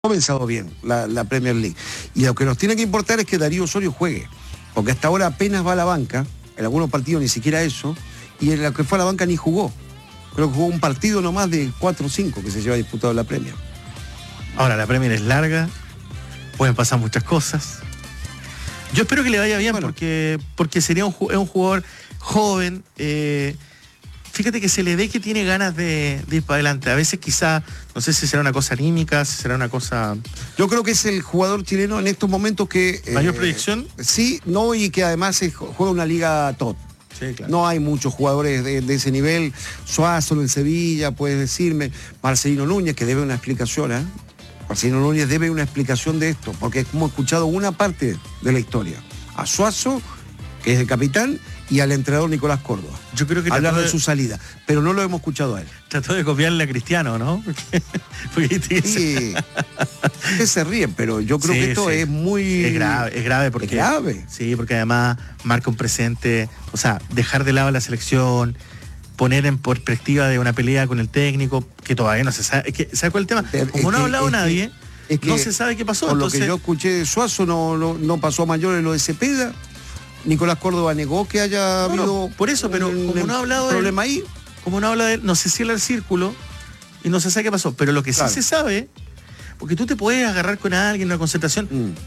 comenzado bien la Premier League. Y lo que nos tiene que importar es que Darío Osorio juegue, porque hasta ahora apenas va a la banca, en algunos partidos ni siquiera eso, y en lo que fue a la banca ni jugó. Creo que jugó un partido nomás de 4 o 5 que se lleva disputado la Premier. Ahora, la Premier es larga, pueden pasar muchas cosas. Yo espero que le vaya bien, bueno, porque sería un jugador joven. Fíjate que se le ve que tiene ganas de ir para adelante. A veces quizá, no sé si será una cosa anímica, si será una cosa... Yo creo que es el jugador chileno en estos momentos que... ¿Mayor proyección? Sí, no, y que además juega una liga top. Sí, claro. No hay muchos jugadores de ese nivel. Suazo en Sevilla, puedes decirme. Marcelino Núñez, que debe una explicación, ¿eh? Marcelino Núñez debe una explicación de esto, porque hemos escuchado una parte de la historia. A Suazo, que es el capitán, y al entrenador Nicolás Córdoba. Yo creo que hablar de su salida, pero no lo hemos escuchado a él. Trató de copiarle a Cristiano, ¿no? Porque sí. Ustedes se ríen, pero yo creo que esto es muy... Es grave porque... Es grave. Sí, porque además marca un presente, o sea, dejar de lado la selección, poner en perspectiva de una pelea con el técnico, que todavía no se sabe. Es que, ¿sabe cuál es el tema? Como no ha hablado nadie, no se sabe qué pasó. Por entonces... lo que yo escuché de Suazo, no pasó a mayores lo de Cepeda. Nicolás Córdoba negó que haya habido... Por eso, pero como no ha hablado de problema ahí. Como no habla de él, no se cierra el círculo y no se sabe qué pasó. Pero lo que sí se sabe, porque tú te puedes agarrar con alguien en una concentración,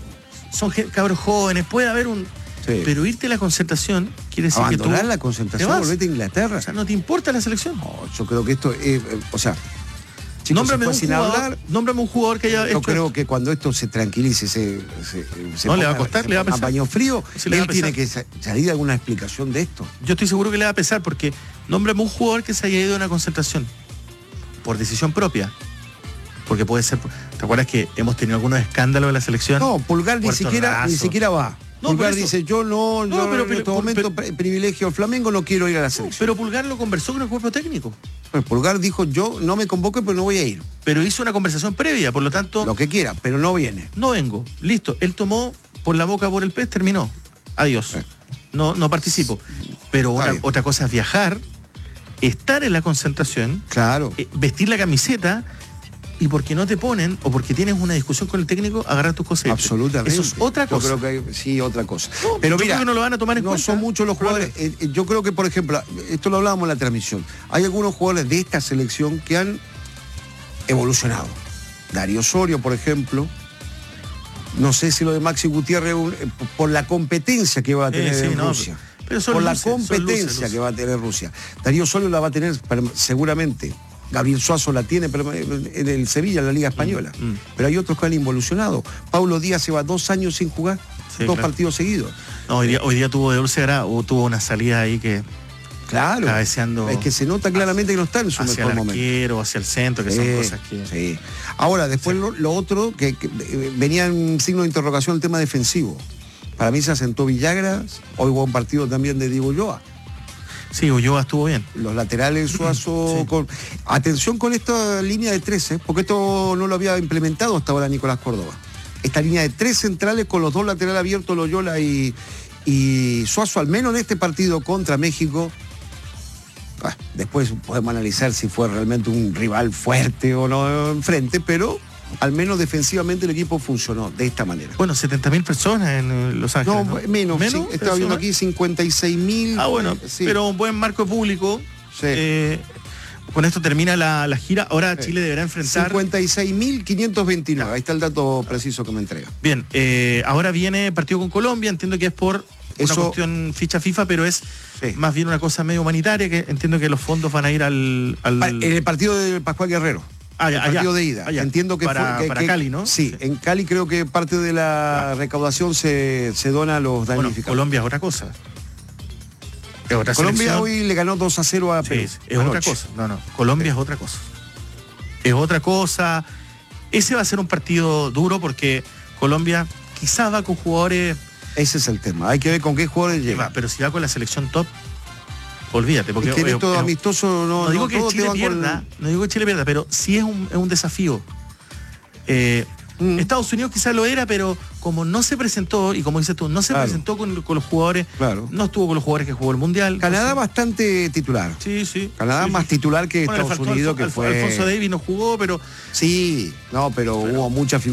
son cabros jóvenes, puede haber un... Sí. Pero irte a la concentración quiere decir que tú... Abandonar la concentración, volvete a Inglaterra. O sea, ¿no te importa la selección? No, yo creo que esto es... o sea... Chicos, nómbrame un jugador que haya hecho. Yo creo que cuando esto se tranquilice, se no le va a costar, le va a pesar. A paño frío, él tiene que salir alguna explicación de esto. Yo estoy seguro que le va a pesar, porque nómbrame un jugador que se haya ido a una concentración por decisión propia. Porque puede ser. ¿Te acuerdas que hemos tenido algunos escándalos de la selección? No, Pulgar ni siquiera va. No, Pulgar dice, yo en este momento privilegio al Flamengo, no quiero ir a la selección. Pero Pulgar lo conversó con el cuerpo técnico. Pues Pulgar dijo, yo no me convoco, pero no voy a ir. Pero hizo una conversación previa, por lo tanto... Lo que quiera, pero no viene. No vengo, listo. Él tomó por la boca, por el pez, terminó. Adiós. No participo. Pero otra cosa es viajar, estar en la concentración, vestir la camiseta... Y porque no te ponen, o porque tienes una discusión con el técnico, agarrar tus cosas. Absolutamente. Eso es otra cosa. Yo creo que sí, otra cosa. No, pero mira, creo que no lo van a tomar en cuenta. No son muchos los jugadores. Yo creo que, por ejemplo, esto lo hablábamos en la transmisión. Hay algunos jugadores de esta selección que han evolucionado. Darío Osorio, por ejemplo. No sé si lo de Maxi Gutiérrez, por la competencia que va a tener en Rusia. Pero por la competencia que va a tener Rusia. Darío Osorio la va a tener seguramente. Gabriel Suazo la tiene en el Sevilla, en la Liga Española. Pero hay otros que han involucionado. Paulo Díaz lleva 2 años sin jugar, 2 partidos seguidos. No, hoy día tuvo de dulce grado, tuvo una salida ahí que... Claro, cabeceando, es que se nota claramente que no está en su mejor momento. Hacia el arquero, hacia el centro, que son cosas que... Sí. Ahora, después lo otro, que venía en signo de interrogación el tema defensivo. Para mí se asentó Villagras, hoy hubo un partido también de Diego Ulloa. Sí, Ulloa estuvo bien. Los laterales, Suazo... Atención con esta línea de 13, porque esto no lo había implementado hasta ahora Nicolás Córdoba. Esta línea de 3 centrales con los 2 laterales abiertos, Loyola y Suazo, al menos en este partido contra México. Después podemos analizar si fue realmente un rival fuerte o no enfrente, pero... al menos defensivamente el equipo funcionó de esta manera. Bueno, 70.000 personas en Los Ángeles. No, menos. Sí, estaba viendo aquí 56.000. Ah, bueno, sí. Pero un buen marco público. Sí. Con esto termina la gira. Ahora Chile deberá enfrentar... 56.529. Ahí está el dato preciso que me entrega. Bien, ahora viene partido con Colombia. Entiendo que es por una cuestión ficha FIFA, pero es más bien una cosa medio humanitaria, que entiendo que los fondos van a ir al... En el partido de Pascual Guerrero. El partido de ida. Entiendo que para Cali, ¿no? Sí, en Cali creo que parte de la recaudación se dona a los damnificados. Bueno, Colombia es otra cosa. Es otra Colombia selección. Hoy le ganó 2-0 a Perú. Es otra cosa. No. Colombia es otra cosa. Es otra cosa. Ese va a ser un partido duro porque Colombia quizás va con jugadores... Ese es el tema. Hay que ver con qué jugadores lleva. Pero si va con la selección top, olvídate, porque es que esto amistoso no digo que Chile pierda, no digo que Chile pierda, pero sí es un desafío. Estados Unidos quizás lo era, pero como no se presentó, y como dices tú, no se presentó con los jugadores, no estuvo con los jugadores que jugó el Mundial. Canadá bastante titular. Sí. Canadá más titular que Bueno, Estados Unidos, que fue... Alfonso Davies no jugó, pero... Sí, no, pero hubo mucha figura.